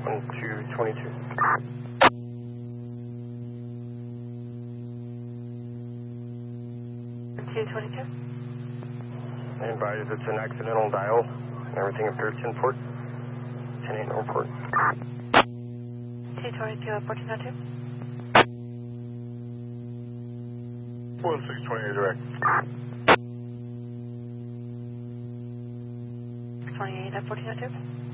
1222. 222. I advise it's an accidental dial. Everything appears to import. 10-8 no report. 222 at 1402. 1628 direct. 28 at 1402.